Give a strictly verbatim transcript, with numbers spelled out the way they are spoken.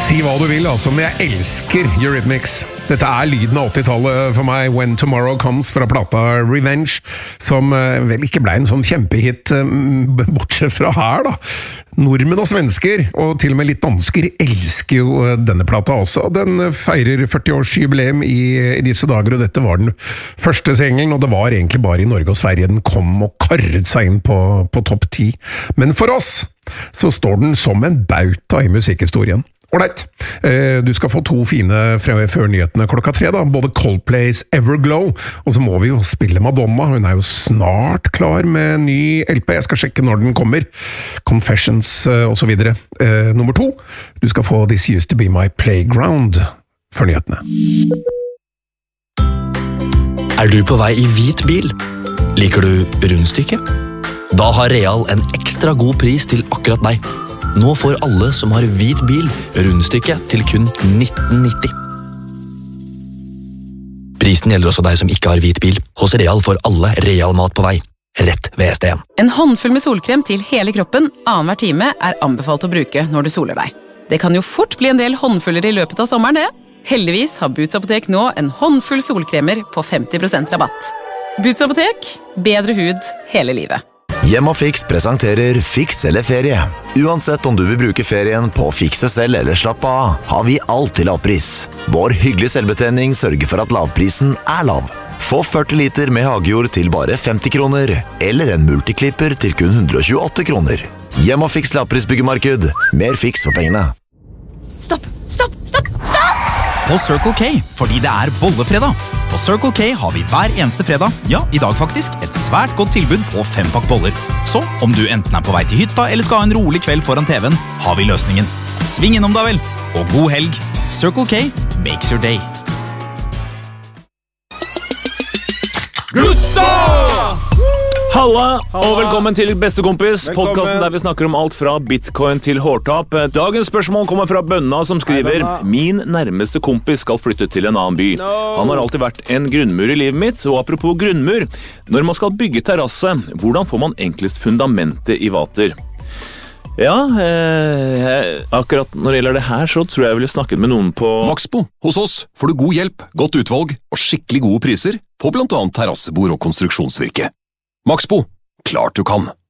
Si hva du vil, altså, men jeg elsker Eurythmics. Dette er lyden av åttitallet for meg, When Tomorrow Comes fra plata Revenge, som vel ikke ble en sånn kjempehit, bortsett fra her da. Nordmenn og svensker, og til og med litt dansker, elsker jo denne plata også. Den feirer førti-årsjubileum i, i disse dager, og dette var den første singelen, og det var egentlig bare i Norge og Sverige den kom og karret seg inn på, på topp ti. Men for oss så står den som en bauta i musikkhistorien. Alright, du skal få to fine før nyhetene klokka tre da, både Coldplay's Everglow, og så må vi jo spille Madonna, hun er jo snart klar med en ny L P, jeg skal sjekke når den kommer, Confessions og så videre. Eh, nummer to, du skal få This Used to Be My Playground før nyhetene. Er du på vei i hvit bil? Liker du rundstykke? Da har Real en ekstra god pris til akkurat deg. Nå får alle som har hvit bil rundstykke til kun nitten nitti. Prisen gjelder også deg som ikke har hvit bil. Hos Real får alle Real mat på vei. Rett ved S D en. En håndfull med solkrem til hele kroppen annenhver time er anbefalt å bruke når du soler deg. Det kan jo fort bli en del håndfuller i løpet av sommeren, det. Heldigvis har Boots Apotek nå en håndfull solkremer på femti prosent rabatt. Boots Apotek, bedre hud hele livet. Hjem og Fiks presenterer Fiks eller ferie. Uansett om du vil bruke ferien på å fikse selv eller slappe av, har vi alt til lavpris. Vår hyggelige selvbetjening sørger for at lavprisen er lav. Få førti liter med hagejord til bare femti kroner, eller en multiklipper til kun hundre og tjueåtte kroner. Hjem og Fiks lavprisbyggemarked. Mer fiks for pengene. Stopp, stopp, stopp, stopp! På Circle K, fordi det er bollefredag. På Circle K har vi hver eneste fredag, ja, i dag faktisk, et svært godt tilbud på fem pakk boller. Så, om du enten er på vei til hytta eller skal ha en rolig kveld foran T V-en, har vi løsningen. Sving innom da vel, og god helg. Circle K makes your day. Gutta! Halla, og velkommen til Bestekompis, podcasten der vi snakker om alt fra bitcoin til hårtap. Dagens spørsmål kommer fra Bønna som skriver: Min nærmeste kompis skal flytte til en annen by. Han har alltid vært en grunnmur i livet mitt, og apropos grunnmur, når man skal bygge terrasse, hvordan får man enklest fundamentet i vater? Ja, eh, akkurat når det gjelder det her, så tror jeg jeg ville snakket med noen på Maxbo. Hos oss får du god hjelp, godt utvalg og skikkelig gode priser på blant annet terrassebord og konstruksjonsvirke. Maxbo, klart du kan.